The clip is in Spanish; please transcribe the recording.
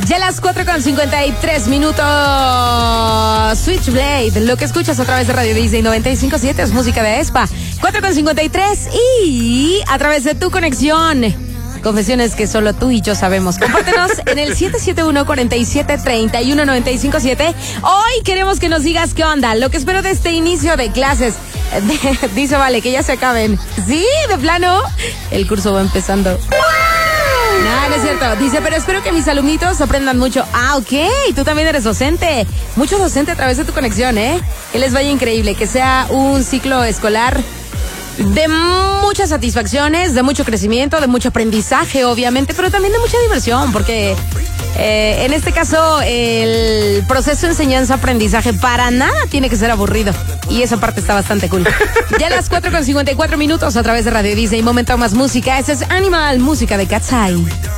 Ya las 4:53 Switchblade, lo que escuchas a través de Radio Disney 95.7 es música de Espa. 4:53 y a través de tu conexión. Confesiones que solo tú y yo sabemos. Compártenos en el 771-47-31-957. Hoy queremos que nos digas qué onda, lo que espero de este inicio de clases. Dice Vale, que ya se acaben. Sí, de plano, el curso va empezando. No, no es cierto. Dice, pero espero que mis alumnitos aprendan mucho. Ah, ok, tú también eres docente. Mucho docente a través de tu conexión, ¿eh? Que les vaya increíble, que sea un ciclo escolar de muchas satisfacciones, de mucho crecimiento, de mucho aprendizaje, obviamente, pero también de mucha diversión, porque en este caso el proceso de enseñanza-aprendizaje para nada tiene que ser aburrido. Y esa parte está bastante cool. Ya a las 4:54 a través de Radio Disney, momento más música. Ese es Animal, música de Cat's Eye.